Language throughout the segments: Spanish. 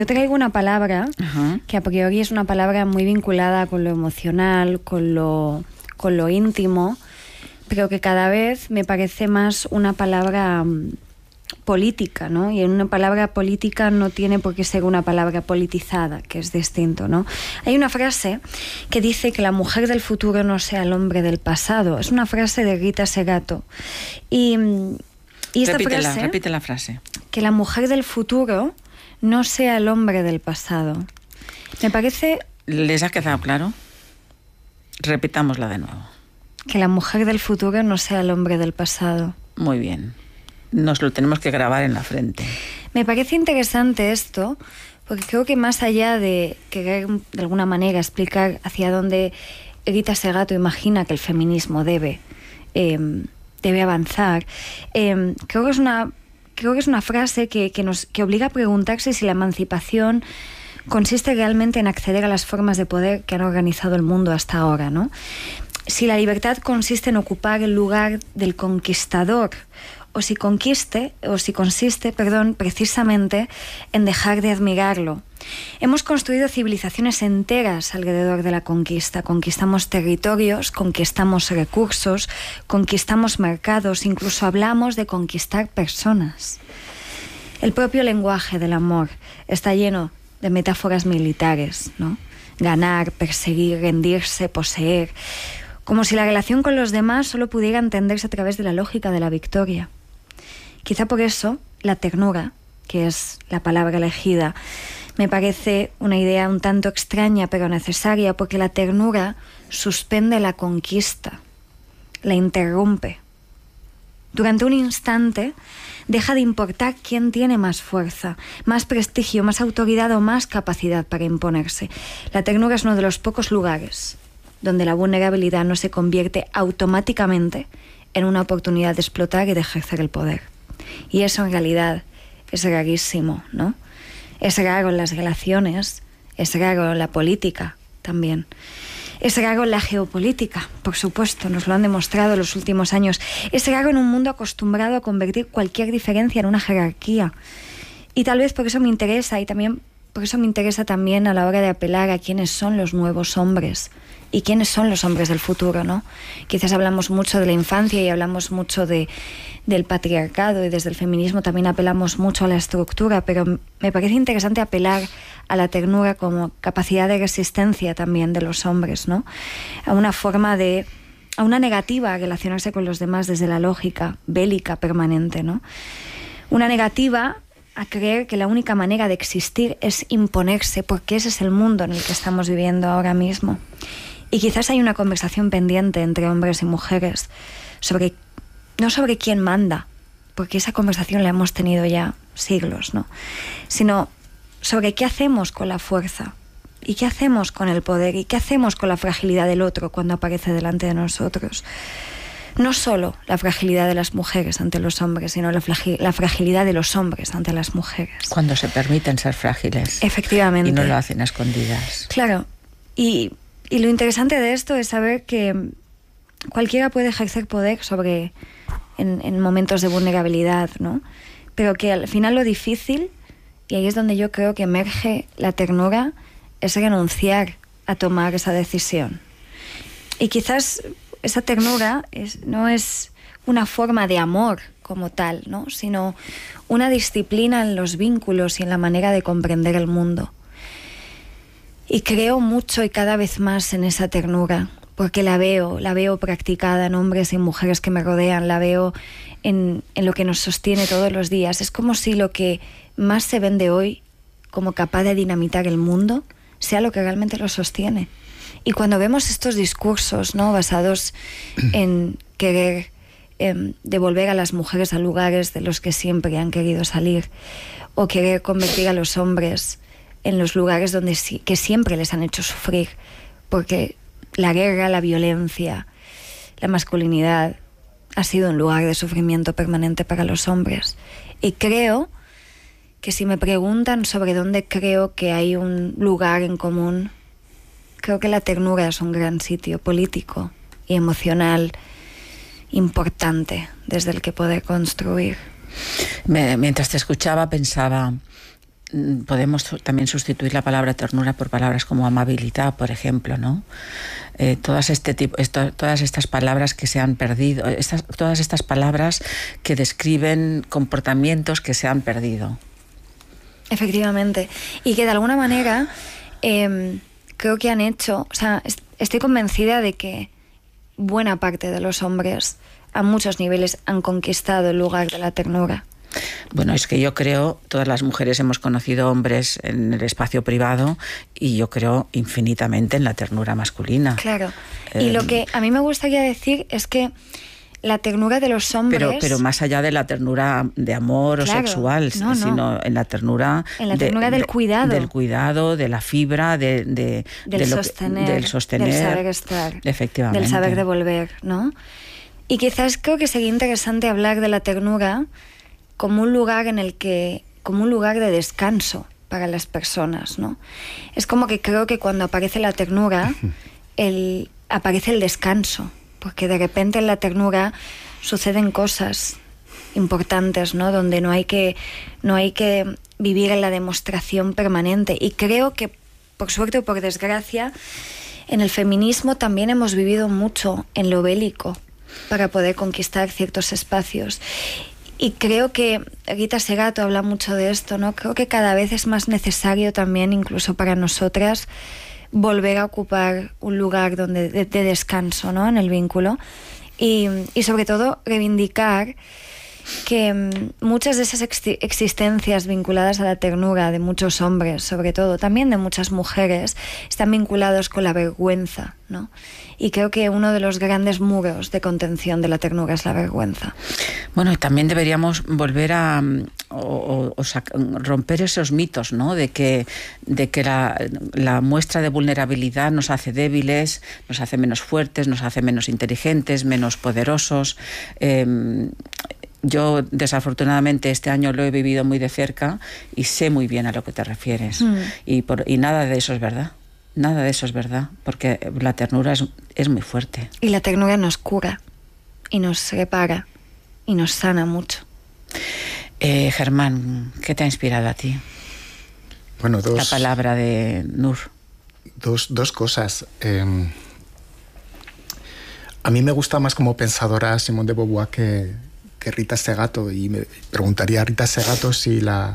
Yo traigo una palabra Ajá. que a priori es una palabra muy vinculada con lo emocional, con lo íntimo, pero que cada vez me parece más una palabra política, ¿no? Y en una palabra política no tiene por qué ser una palabra politizada, que es distinto, ¿no? Hay una frase que dice que la mujer del futuro no sea el hombre del pasado. Es una frase de Rita Segato. Y esta repite la frase. Que la mujer del futuro no sea el hombre del pasado. Me parece... ¿Les ha quedado claro? Repitámosla de nuevo. Que la mujer del futuro no sea el hombre del pasado. Muy bien. Nos lo tenemos que grabar en la frente. Me parece interesante esto, porque creo que más allá de querer de alguna manera explicar hacia dónde Rita Segato imagina que el feminismo debe avanzar, creo que es una frase que obliga a preguntarse si la emancipación consiste realmente en acceder a las formas de poder que han organizado el mundo hasta ahora, ¿no? Si la libertad consiste en ocupar el lugar del conquistador, o si consiste, precisamente en dejar de admirarlo. Hemos construido civilizaciones enteras alrededor de la conquista. Conquistamos territorios, conquistamos recursos, conquistamos mercados, incluso hablamos de conquistar personas. El propio lenguaje del amor está lleno de metáforas militares, ¿no? Ganar, perseguir, rendirse, poseer, como si la relación con los demás solo pudiera entenderse a través de la lógica de la victoria. Quizá por eso la ternura, que es la palabra elegida, me parece una idea un tanto extraña pero necesaria, porque la ternura suspende la conquista, la interrumpe. Durante un instante deja de importar quién tiene más fuerza, más prestigio, más autoridad o más capacidad para imponerse. La ternura es uno de los pocos lugares donde la vulnerabilidad no se convierte automáticamente en una oportunidad de explotar y de ejercer el poder. Y eso en realidad es rarísimo, ¿no? Es raro en las relaciones, es raro en la política también. Es raro en la geopolítica, por supuesto, nos lo han demostrado en los últimos años. Es raro en un mundo acostumbrado a convertir cualquier diferencia en una jerarquía. Y tal vez por eso me interesa, también a la hora de apelar a quiénes son los nuevos hombres y quiénes son los hombres del futuro, ¿no? Quizás hablamos mucho de la infancia y hablamos mucho del patriarcado, y desde el feminismo también apelamos mucho a la estructura, pero me parece interesante apelar a la ternura como capacidad de resistencia también de los hombres, ¿no? A una negativa a relacionarse con los demás desde la lógica bélica permanente, ¿no? Una negativa a creer que la única manera de existir es imponerse, porque ese es el mundo en el que estamos viviendo ahora mismo. Y quizás hay una conversación pendiente entre hombres y mujeres no sobre quién manda, porque esa conversación la hemos tenido ya siglos, ¿no? Sino sobre qué hacemos con la fuerza, y qué hacemos con el poder, y qué hacemos con la fragilidad del otro cuando aparece delante de nosotros. No solo la fragilidad de las mujeres ante los hombres, sino la fragilidad de los hombres ante las mujeres. Cuando se permiten ser frágiles. Efectivamente. Y no lo hacen a escondidas. Claro. Y lo interesante de esto es saber que cualquiera puede ejercer poder en momentos de vulnerabilidad, ¿no? Pero que al final lo difícil, y ahí es donde yo creo que emerge la ternura, es renunciar a tomar esa decisión. Y quizás esa ternura no es una forma de amor como tal, ¿no? Sino una disciplina en los vínculos y en la manera de comprender el mundo. Y creo mucho y cada vez más en esa ternura, porque la veo practicada en hombres y mujeres que me rodean, la veo en lo que nos sostiene todos los días. Es como si lo que más se vende hoy como capaz de dinamitar el mundo sea lo que realmente lo sostiene. Y cuando vemos estos discursos, ¿no?, basados en querer devolver a las mujeres a lugares de los que siempre han querido salir, o querer convertir a los hombres en los lugares que siempre les han hecho sufrir, porque la guerra, la violencia, la masculinidad ha sido un lugar de sufrimiento permanente para los hombres. Y creo que si me preguntan sobre dónde creo que hay un lugar en común, creo que la ternura es un gran sitio político y emocional importante desde el que poder construir. Mientras te escuchaba pensaba, podemos también sustituir la palabra ternura por palabras como amabilidad, por ejemplo, ¿no? Todas estas palabras que se han perdido, todas estas palabras que describen comportamientos que se han perdido. Efectivamente. Y que de alguna manera creo que han hecho, o sea, estoy convencida de que buena parte de los hombres a muchos niveles han conquistado el lugar de la ternura. Bueno, es que yo creo, todas las mujeres hemos conocido hombres en el espacio privado y yo creo infinitamente en la ternura masculina. Claro. Y lo que a mí me gustaría decir es que la ternura de los hombres... Pero más allá de la ternura de amor, claro, o sexual, sino en la ternura... En la ternura del cuidado. Del cuidado, de la fibra, del sostener, del saber estar. Efectivamente. Del saber devolver, ¿no? Y quizás creo que sería interesante hablar de la ternura como un lugar como un lugar de descanso para las personas, ¿no? Es como que creo que cuando aparece la ternura, aparece el descanso, porque de repente en la ternura suceden cosas importantes, ¿no? Donde no hay que vivir en la demostración permanente. Y creo que, por suerte o por desgracia, en el feminismo también hemos vivido mucho en lo bélico para poder conquistar ciertos espacios. Y creo que Rita Segato habla mucho de esto, ¿no? Creo que cada vez es más necesario también, incluso para nosotras, volver a ocupar un lugar de descanso, ¿no? En el vínculo. Y sobre todo reivindicar que muchas de esas existencias vinculadas a la ternura de muchos hombres, sobre todo, también de muchas mujeres, están vinculados con la vergüenza, ¿no? Y creo que uno de los grandes muros de contención de la ternura es la vergüenza. Bueno, y también deberíamos volver a romper esos mitos, ¿no? De que la muestra de vulnerabilidad nos hace débiles, nos hace menos fuertes, nos hace menos inteligentes, menos poderosos. Yo, desafortunadamente, este año lo he vivido muy de cerca y sé muy bien a lo que te refieres. Y nada de eso es verdad. Nada de eso es verdad, porque la ternura es muy fuerte. Y la ternura nos cura, y nos repara, y nos sana mucho. Germán, ¿qué te ha inspirado a ti? Bueno, la palabra de Nur. Dos cosas. A mí me gusta más como pensadora Simone de Beauvoir que Rita Segato, y me preguntaría a Rita Segato si la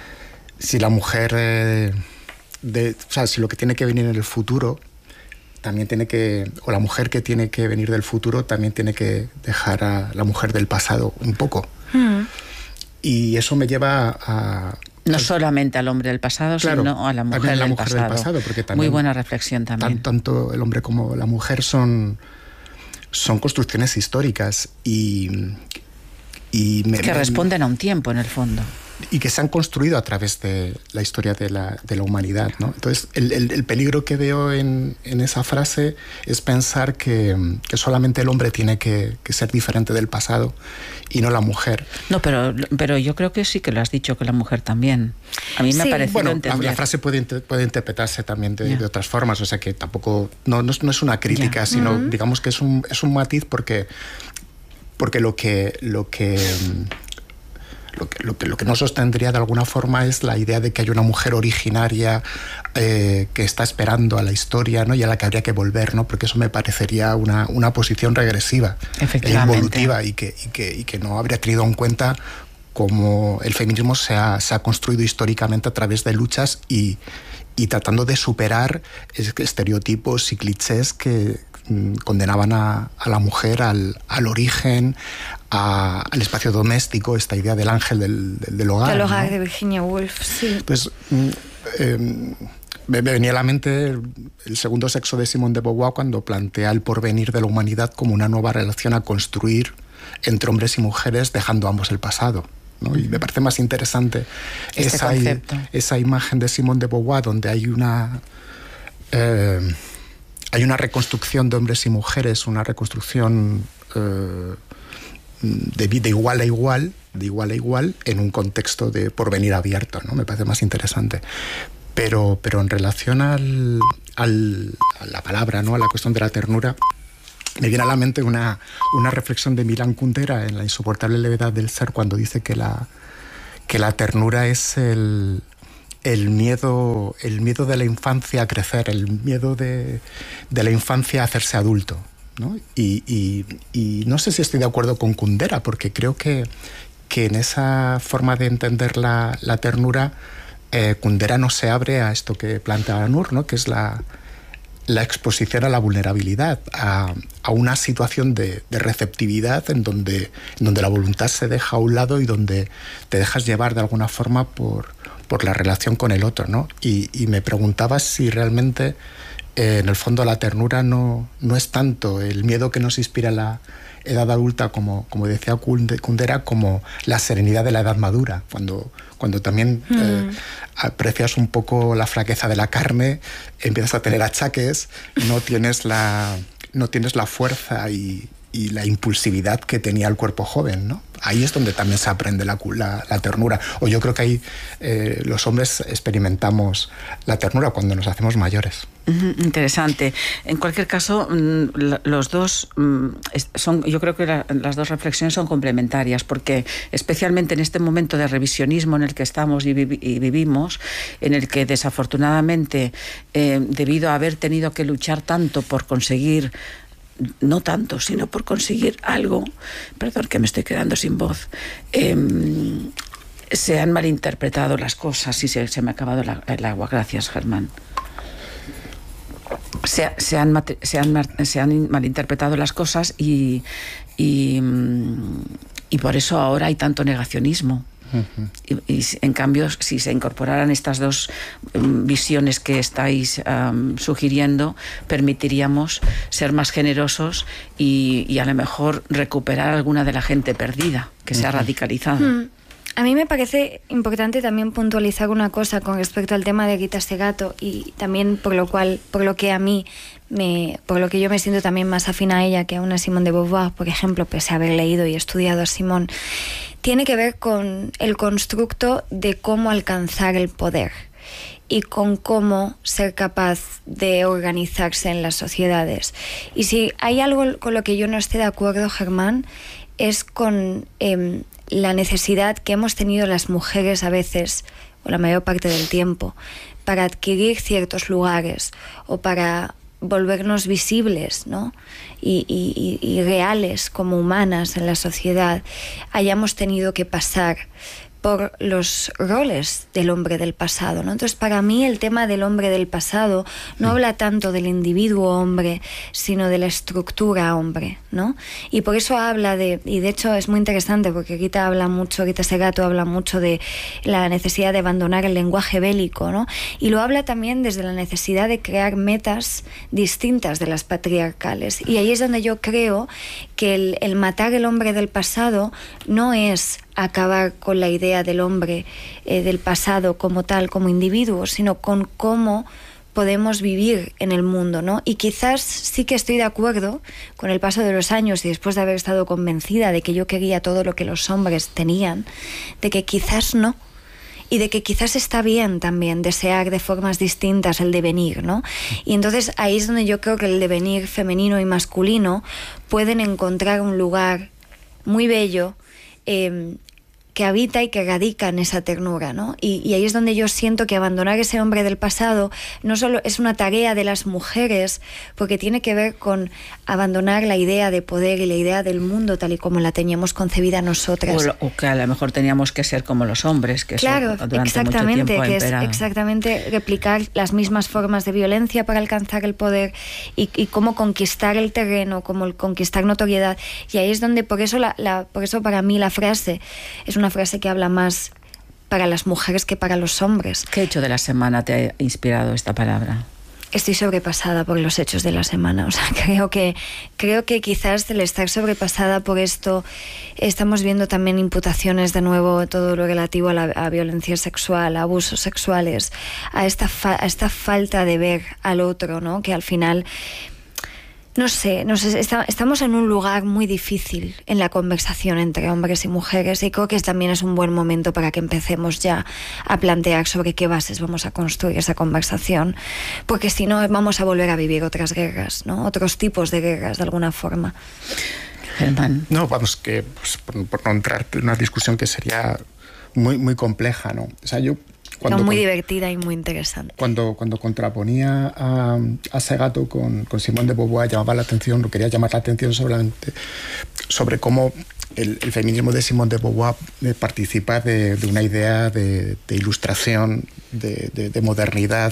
mujer, o sea, si lo que tiene que venir en el futuro también tiene que, o la mujer que tiene que venir del futuro también tiene que dejar a la mujer del pasado un poco. Y eso me lleva a... No solamente al hombre del pasado, claro, sino a la mujer, del pasado. Porque también, muy buena reflexión también. Tanto el hombre como la mujer son construcciones históricas y que responden a un tiempo, en el fondo. Y que se han construido a través de la historia de la humanidad, ¿no? Entonces, el peligro que veo en esa frase es pensar que solamente el hombre tiene que ser diferente del pasado y no la mujer. No, pero yo creo que sí que lo has dicho, que la mujer también. A mí me ha parecido entender. La frase puede interpretarse también de otras formas, o sea que tampoco... No es una crítica, sino digamos que es un matiz porque lo que no sostendría de alguna forma es la idea de que hay una mujer originaria que está esperando a la historia, ¿no? Y a la que habría que volver, ¿no? Porque eso me parecería una posición regresiva e involutiva y que no habría tenido en cuenta cómo el feminismo se ha construido históricamente a través de luchas y tratando de superar estereotipos y clichés que condenaban a la mujer al origen, al espacio doméstico, esta idea del ángel del hogar. Del hogar, ¿no? de Virginia Woolf, sí. Pues me venía a la mente el segundo sexo de Simone de Beauvoir cuando plantea el porvenir de la humanidad como una nueva relación a construir entre hombres y mujeres, dejando ambos el pasado, ¿no? Y me parece más interesante esa imagen de Simone de Beauvoir donde hay una reconstrucción de hombres y mujeres, una reconstrucción de igual a igual, en un contexto de porvenir abierto, ¿no? Me parece más interesante. Pero en relación a la palabra, ¿no? A la cuestión de la ternura, me viene a la mente una reflexión de Milan Kundera en La insoportable levedad del ser, cuando dice que la ternura es el el miedo de la infancia a crecer, el miedo de la infancia a hacerse adulto, ¿no? Y no sé si estoy de acuerdo con Kundera, porque creo que en esa forma de entender la ternura, Kundera no se abre a esto que plantea Nur, ¿no? Que es la exposición a la vulnerabilidad, a una situación de receptividad en donde la voluntad se deja a un lado y donde te dejas llevar de alguna forma por la relación con el otro, ¿no? Y me preguntaba si realmente en el fondo la ternura no es tanto el miedo que nos inspira la edad adulta, como decía Kundera, como la serenidad de la edad madura, cuando también aprecias un poco la flaqueza de la carne, empiezas a tener achaques, no tienes la fuerza y la impulsividad que tenía el cuerpo joven, ¿no? Ahí es donde también se aprende la ternura. O yo creo que ahí los hombres experimentamos la ternura cuando nos hacemos mayores. Interesante. En cualquier caso, los dos yo creo que las dos reflexiones son complementarias, porque especialmente en este momento de revisionismo en el que estamos y vivimos, en el que desafortunadamente, debido a haber tenido que luchar tanto por conseguir, no tanto, sino por conseguir algo, perdón que me estoy quedando sin voz, se han malinterpretado las cosas y se me ha acabado el agua. Gracias, Germán. Se han malinterpretado las cosas y por eso ahora hay tanto negacionismo. Y en cambio, si se incorporaran estas dos visiones que estáis sugiriendo, permitiríamos ser más generosos y a lo mejor recuperar alguna de la gente perdida que se ha radicalizado. A mí me parece importante también puntualizar una cosa con respecto al tema de Rita Segato, y también por lo que yo me siento también más afín a ella que a una Simone de Beauvoir, por ejemplo, pese a haber leído y estudiado a Simone. Tiene que ver con el constructo de cómo alcanzar el poder y con cómo ser capaz de organizarse en las sociedades. Y si hay algo con lo que yo no esté de acuerdo, Germán, es con la necesidad que hemos tenido las mujeres a veces, o la mayor parte del tiempo, para adquirir ciertos lugares o para volvernos visibles, ¿no? y reales como humanas en la sociedad, hayamos tenido que pasar por los roles del hombre del pasado, ¿no? Entonces, para mí el tema del hombre del pasado no habla tanto del individuo hombre, sino de la estructura hombre, ¿no? Y por eso habla y de hecho es muy interesante porque Rita Segato habla mucho de la necesidad de abandonar el lenguaje bélico, ¿no? Y lo habla también desde la necesidad de crear metas distintas de las patriarcales. Y ahí es donde yo creo que el matar el hombre del pasado no es acabar con la idea del hombre del pasado como tal, como individuo, sino con cómo podemos vivir en el mundo, ¿no? Y quizás sí que estoy de acuerdo con el paso de los años y después de haber estado convencida de que yo quería todo lo que los hombres tenían, de que quizás no, y de que quizás está bien también desear de formas distintas el devenir, ¿no? Y entonces ahí es donde yo creo que el devenir femenino y masculino pueden encontrar un lugar muy bello que habita y que radica en esa ternura, ¿no? Y ahí es donde yo siento que abandonar ese hombre del pasado no solo es una tarea de las mujeres, porque tiene que ver con abandonar la idea de poder y la idea del mundo tal y como la teníamos concebida nosotras. O que a lo mejor teníamos que ser como los hombres, que claro, eso durante mucho tiempo ha que imperado. Es exactamente replicar las mismas formas de violencia para alcanzar el poder y cómo conquistar el terreno, cómo conquistar notoriedad. Y ahí es donde, por eso para mí la frase es una frase que habla más para las mujeres que para los hombres. ¿Qué hecho de la semana te ha inspirado esta palabra? Estoy sobrepasada por los hechos de la semana. O sea, creo que quizás el estar sobrepasada por esto, estamos viendo también imputaciones de nuevo, todo lo relativo a violencia sexual, a abusos sexuales, a esta falta de ver al otro, ¿no? Que al final No sé, estamos en un lugar muy difícil en la conversación entre hombres y mujeres, y creo que también es un buen momento para que empecemos ya a plantear sobre qué bases vamos a construir esa conversación, porque si no vamos a volver a vivir otras guerras, ¿no? Otros tipos de guerras de alguna forma. Germán. No, vamos, que pues, por no entrar en una discusión que sería muy, muy compleja, ¿no? O sea, yo muy divertida y muy interesante. Cuando contraponía a Segato con Simone de Beauvoir, quería llamar la atención sobre cómo el feminismo de Simone de Beauvoir participa de una idea de ilustración, de modernidad,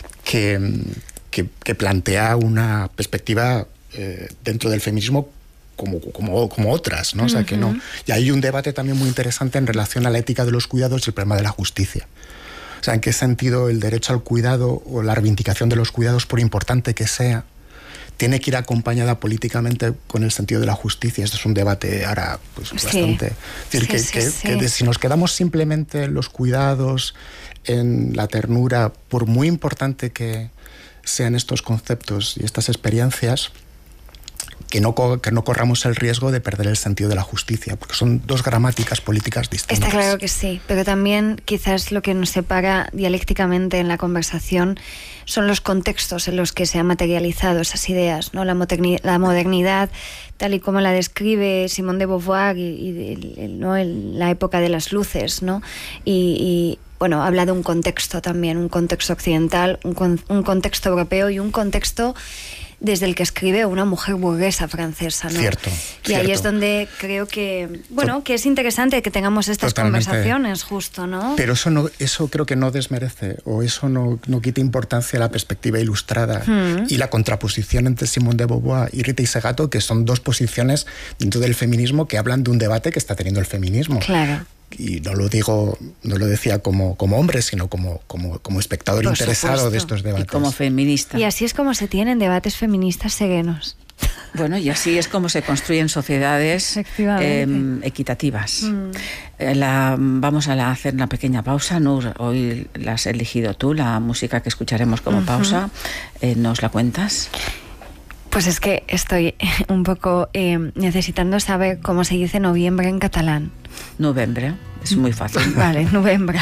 que plantea una perspectiva dentro del feminismo como otras, ¿no? O sea, que no. Y hay un debate también muy interesante en relación a la ética de los cuidados y el problema de la justicia. O sea, en qué sentido el derecho al cuidado o la reivindicación de los cuidados, por importante que sea, tiene que ir acompañada políticamente con el sentido de la justicia. Esto es un debate ahora pues, bastante... Es decir, que si nos quedamos simplemente en los cuidados, en la ternura, por muy importante que sean estos conceptos y estas experiencias, que no corramos el riesgo de perder el sentido de la justicia, porque son dos gramáticas políticas distintas. Está claro que sí, pero también quizás lo que nos separa dialécticamente en la conversación son los contextos en los que se han materializado esas ideas, ¿no? La modernidad, tal y como la describe Simone de Beauvoir la época de las luces, ¿no? Y bueno, habla de un contexto también, un contexto occidental, un contexto europeo y un contexto desde el que escribe una mujer burguesa francesa, ¿no? Cierto. Y ahí es donde creo que, bueno, que es interesante que tengamos estas conversaciones, justo, ¿no? Pero eso creo que no desmerece, o eso no quita importancia a la perspectiva ilustrada y la contraposición entre Simone de Beauvoir y Rita Segato, que son dos posiciones dentro del feminismo que hablan de un debate que está teniendo el feminismo. Claro. Y no lo decía como hombre, sino como espectador Por interesado supuesto. de estos debates. Y como feminista. Y así es como se tienen debates feministas serenos. Bueno, y así es como se construyen sociedades equitativas. Vamos a hacer una pequeña pausa. Nur, hoy la has elegido tú, la música que escucharemos como pausa. ¿Nos la cuentas? Pues es que estoy un poco necesitando saber cómo se dice noviembre en catalán. Novembre, es muy fácil. Vale, novembre.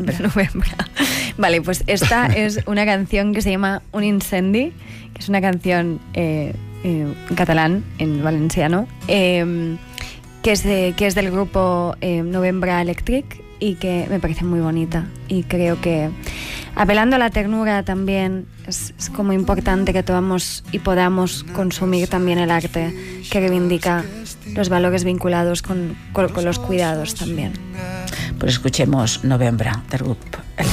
Vale, pues esta es una canción que se llama Un incendi, que es una canción en catalán, en valenciano, que es del grupo Novembre Electric y que me parece muy bonita. Y creo que, apelando a la ternura también, es como importante que tomamos y podamos consumir también el arte que reivindica los valores vinculados con los cuidados también. Pues escuchemos Novembre del grupo Electric.